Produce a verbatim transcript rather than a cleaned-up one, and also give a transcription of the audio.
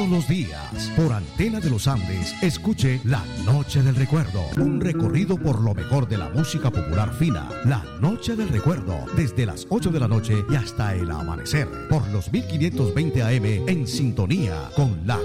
Todos los días, por Antena de los Andes, escuche La Noche del Recuerdo. Un recorrido por lo mejor de la música popular fina. La Noche del Recuerdo, desde las ocho de la noche y hasta el amanecer. Por los mil quinientos veinte A M, en sintonía con la